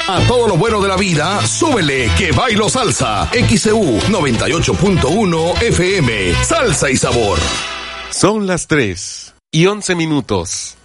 A todo lo bueno de la vida, súbele que bailo salsa. XEU 98.1 FM. Salsa y sabor. Son las 3:11.